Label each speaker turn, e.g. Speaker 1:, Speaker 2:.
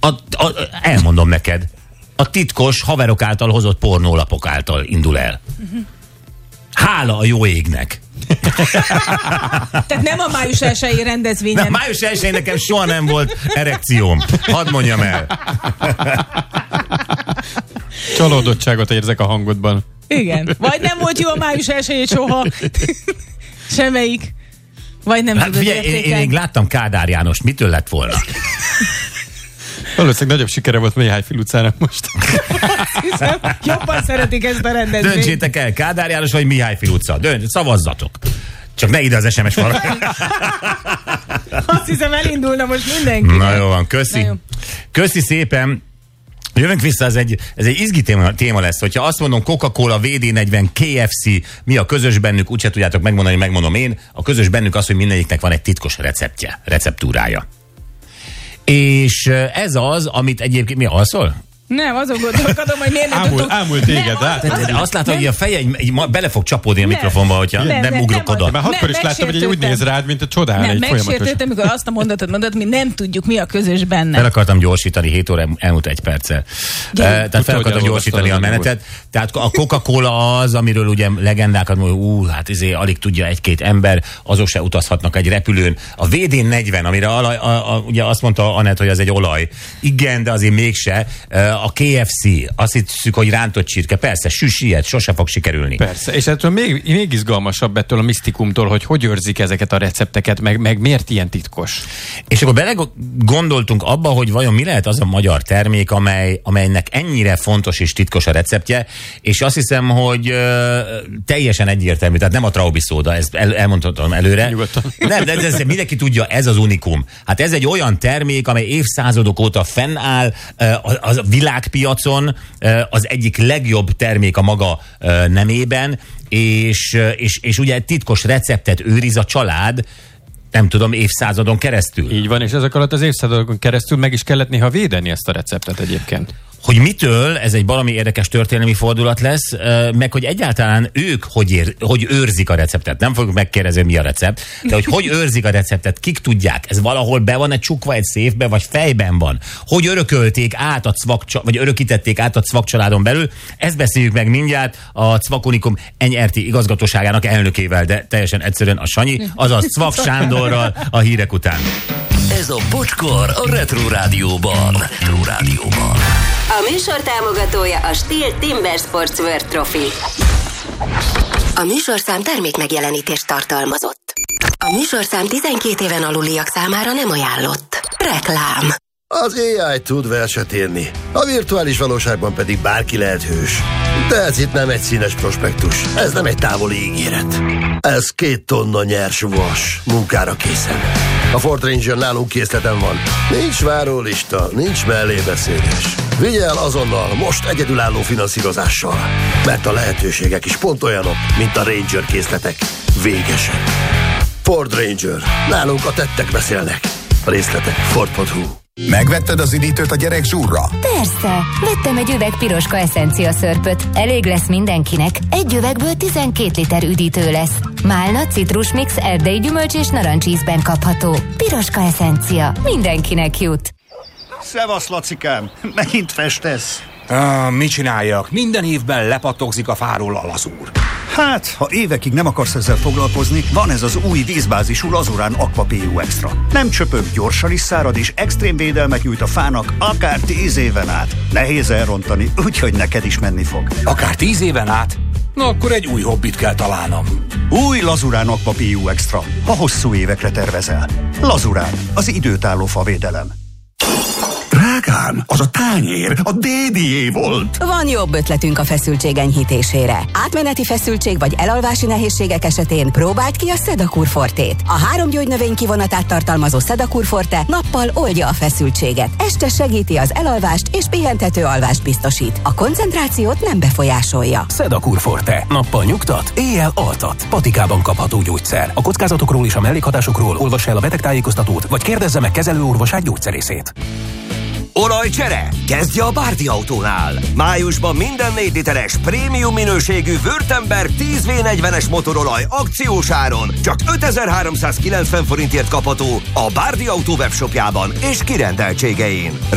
Speaker 1: Elmondom neked. A titkos haverok által hozott pornólapok által indul el. Hála a jó égnek.
Speaker 2: Tehát nem a május 1-i rendezvényen.
Speaker 1: Nem, május 1-én nekem soha nem volt erekcióm. Hadd mondjam el.
Speaker 3: Csalódottságot érzek a hangodban.
Speaker 2: Igen. Vagy nem volt jó a május 1-i soha. Semmelyik. Vagy nem tudod értékelni.
Speaker 1: Én láttam Kádár Jánost. Mitől lett volna?
Speaker 3: Valószínűleg nagyobb sikere volt Mihályfil utcának most.
Speaker 2: Hiszem, jobban szeretik ezt a rendezvényt.
Speaker 1: Döntsétek el, Kádár János vagy Mihályfil utca. Szavazzatok. Csak ne ide az SMS falra.
Speaker 2: Azt hiszem, elindulna most mindenki.
Speaker 1: Na jó van, köszi. Köszi szépen. Jövünk vissza, ez egy izgi téma lesz. Hogyha azt mondom Coca-Cola, VD40, KFC, mi a közös bennük, úgyse tudjátok megmondani, megmondom én. A közös bennük az, hogy mindegyiknek van egy titkos receptúrája. És ez az, amit egyébként... Mi alszol?
Speaker 2: Nem, azon gondolkodom, hogy miért nem tudtok...
Speaker 3: Ámult téged,
Speaker 1: azt látom, hogy a feje bele fog csapódni a mikrofonba, hogyha nem ugrok oda.
Speaker 3: Már hatszor is láttam, hogy úgy néz rád, mint a csodál.
Speaker 2: Nem, megsértődtem, amikor azt a mondatot mondod, mi nem tudjuk, mi a közös benne.
Speaker 1: Fel akartam gyorsítani, 7 óra elmúlt 1 perccel. Tehát fel akartam gyorsítani a menetet. Tehát a Coca-Cola az, amiről ugye legendákat mondjuk, hát alig tudja 1-2 ember, azok se utazhatnak egy repülőn. A VD40, amire ugye azt mondta Anett, hogy az egy olaj. Igen, de azért mégse. A KFC, azt hiszük, hogy rántott csirke. Persze, ilyet, sose fog sikerülni.
Speaker 3: Persze, és ettől még izgalmasabb ettől a misztikumtól, hogy őrzik ezeket a recepteket, meg miért ilyen titkos.
Speaker 1: És akkor belegondoltunk abba, hogy vajon mi lehet az a magyar termék, amelynek ennyire fontos és titkos a receptje, és azt hiszem, hogy teljesen egyértelmű, tehát nem a traubiszóda, ezt elmondhatom előre.
Speaker 3: Nyugodtan.
Speaker 1: Nem, de ez mindenki tudja, ez az unikum. Hát ez egy olyan termék, amely évszázadok óta fennáll, a világpiacon az egyik legjobb termék a maga nemében, és ugye titkos receptet őriz a család, nem tudom, évszázadon keresztül.
Speaker 3: Így van, és ezek alatt az évszázadokon keresztül meg is kellett néha védeni ezt a receptet egyébként.
Speaker 1: Hogy mitől, ez egy valami érdekes történelmi fordulat lesz, meg hogy egyáltalán ők hogy őrzik a receptet. Nem fogjuk megkérdezni, mi a recept, de hogy őrzik a receptet, kik tudják. Ez valahol be van egy csukva egy széfbe, vagy fejben van. Hogy örökölték át vagy örökítették át a Cvak családon belül. Ezt beszéljük meg mindjárt a Cvak Unikum NRT igazgatóságának elnökével, de teljesen egyszerűen a Sanyi, azaz Cvak Sándorral a hírek után.
Speaker 4: Ez a Bocskor a Retro Rádióban.
Speaker 5: A műsor támogatója a Steel Timber Sports World Trophy. A műsorszám termék megjelenítést tartalmazott. A műsorszám 12 éven aluliak számára nem ajánlott. Reklám.
Speaker 6: Az AI tud verset írni, a virtuális valóságban pedig bárki lehet hős. De ez itt nem egy színes prospektus, ez nem egy távoli ígéret. Ez 2 tonna nyers vas, munkára készen. A Ford Ranger nálunk készleten van. Nincs várólista, nincs mellébeszélés. Vigye el azonnal, most egyedülálló finanszírozással. Mert a lehetőségek is pont olyanok, mint a Ranger készletek. Végesen. Ford Ranger. Nálunk a tettek beszélnek. A részletek Ford.hu.
Speaker 7: Megvetted az üdítőt a gyerek zsúrra?
Speaker 8: Persze, vettem egy üveg Piroska eszencia szörpöt. Elég lesz mindenkinek. Egy üvegből 12 liter üdítő lesz. Málna, citrusmix, erdei gyümölcs és narancsízben kapható. Piroska eszencia. Mindenkinek jut.
Speaker 9: Szevasz, Lacikám! Megint festesz?
Speaker 10: Mit csináljak? Minden évben lepattogzik a fáról a lazúr.
Speaker 9: Hát, ha évekig nem akarsz ezzel foglalkozni, van ez az új vízbázisú Lazurán Aqua PU Extra. Nem csöpög, gyorsan is szárad, és extrém védelmet nyújt a fának akár 10 éven át. Nehéz elrontani, úgyhogy neked is menni fog.
Speaker 10: Akár 10 éven át? Na akkor egy új hobbit kell találnom.
Speaker 9: Új Lazurán Aqua PU Extra. Ha hosszú évekre tervezel. Lazurán, az időtálló favédelem.
Speaker 7: Drágám, az a tányér a DDA volt.
Speaker 5: Van jobb ötletünk a feszültség enyhítésére. Átmeneti feszültség vagy elalvási nehézségek esetén próbáld ki a Sedakur Fortét. A 3 gyógynövény kivonatát tartalmazó Sedakur Forte nappal oldja a feszültséget. Este segíti az elalvást és pihentető alvást biztosít. A koncentrációt nem befolyásolja.
Speaker 4: Sedakur Forte. Nappal nyugtat, éjjel altat. Patikában kapható gyógyszer. A kockázatokról és a mellékhatásokról olvassa el a betegtájékoztatót, vagy kérdezze meg kezelőorvosát gyógyszerészét.
Speaker 11: Olajcsere? Kezdje a Bárdi Autónál! Májusban minden 4 literes prémium minőségű Württemberg 10V40-es motorolaj akciós áron csak 5390 forintért kapható a Bárdi Autó webshopjában és kirendeltségein.